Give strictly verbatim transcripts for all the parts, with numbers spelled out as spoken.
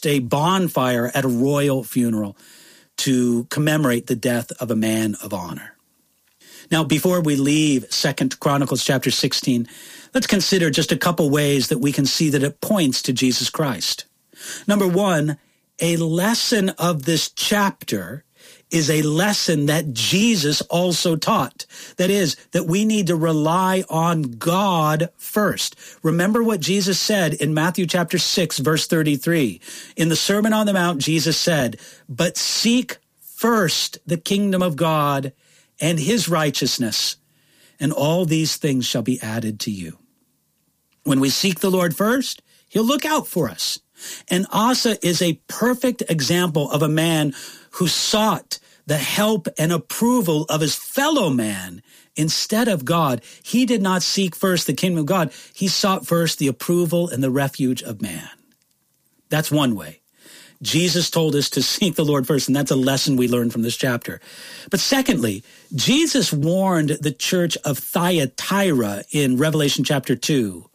host a bonfire at a royal funeral to commemorate the death of a man of honor. Now, before we leave Second Chronicles chapter sixteen, let's consider just a couple ways that we can see that it points to Jesus Christ. Number one, a lesson of this chapter is a lesson that Jesus also taught. That is, that we need to rely on God first. Remember what Jesus said in Matthew chapter six, verse thirty-three. In the Sermon on the Mount, Jesus said, "But seek first the kingdom of God and his righteousness, and all these things shall be added to you." When we seek the Lord first, he'll look out for us. And Asa is a perfect example of a man who sought the help and approval of his fellow man instead of God. He did not seek first the kingdom of God. He sought first the approval and the refuge of man. That's one way. Jesus told us to seek the Lord first, and that's a lesson we learn from this chapter. But secondly, Jesus warned the church of Thyatira in Revelation chapter two,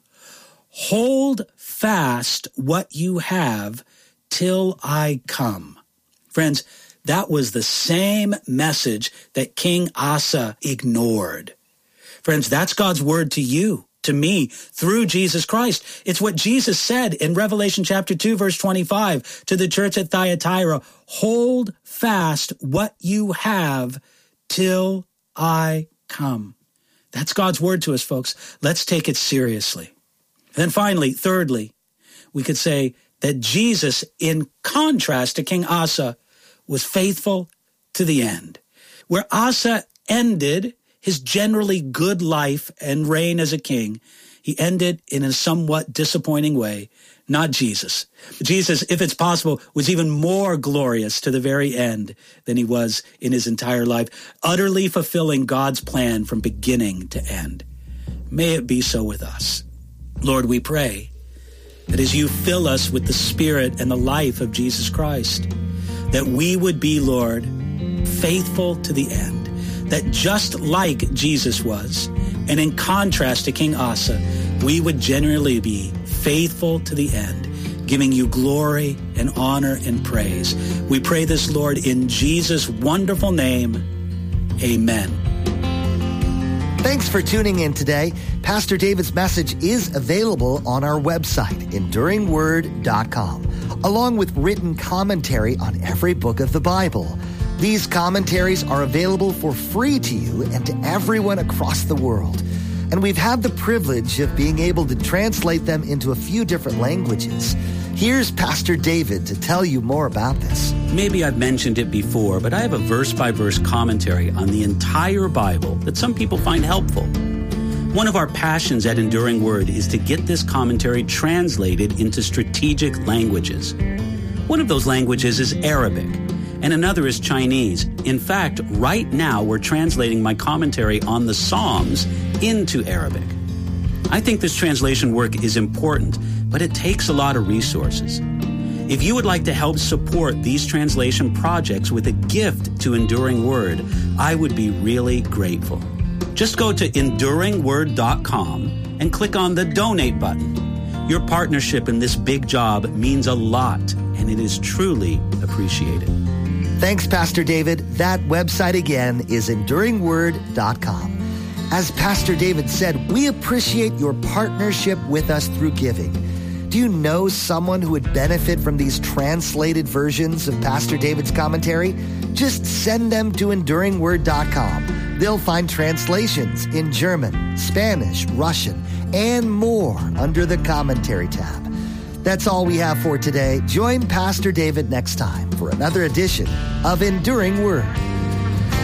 "Hold fast what you have till I come." Friends, that was the same message that King Asa ignored. Friends, that's God's word to you, to me, through Jesus Christ. It's what Jesus said in Revelation chapter two, verse twenty-five to the church at Thyatira, "Hold fast what you have till I come." That's God's word to us, folks. Let's take it seriously. And then finally, thirdly, we could say that Jesus, in contrast to King Asa, was faithful to the end. Where Asa ended his generally good life and reign as a king, he ended in a somewhat disappointing way. Not Jesus. Jesus, if it's possible, was even more glorious to the very end than he was in his entire life, utterly fulfilling God's plan from beginning to end. May it be so with us. Lord, we pray that as you fill us with the Spirit and the life of Jesus Christ, that we would be, Lord, faithful to the end. That just like Jesus was, and in contrast to King Asa, we would generally be faithful to the end, giving you glory and honor and praise. We pray this, Lord, in Jesus' wonderful name. Amen. Thanks for tuning in today. Pastor David's message is available on our website, enduring word dot com, along with written commentary on every book of the Bible. These commentaries are available for free to you and to everyone across the world. And we've had the privilege of being able to translate them into a few different languages. Here's Pastor David to tell you more about this. Maybe I've mentioned it before, but I have a verse-by-verse commentary on the entire Bible that some people find helpful. One of our passions at Enduring Word is to get this commentary translated into strategic languages. One of those languages is Arabic, and another is Chinese. In fact, right now we're translating my commentary on the Psalms into Arabic. I think this translation work is important, but it takes a lot of resources. If you would like to help support these translation projects with a gift to Enduring Word, I would be really grateful. Just go to enduring word dot com and click on the donate button. Your partnership in this big job means a lot, and it is truly appreciated. Thanks, Pastor David. That website again is enduring word dot com. As Pastor David said, we appreciate your partnership with us through giving. Do you know someone who would benefit from these translated versions of Pastor David's commentary? Just send them to enduring word dot com. They'll find translations in German, Spanish, Russian, and more under the commentary tab. That's all we have for today. Join Pastor David next time for another edition of Enduring Word.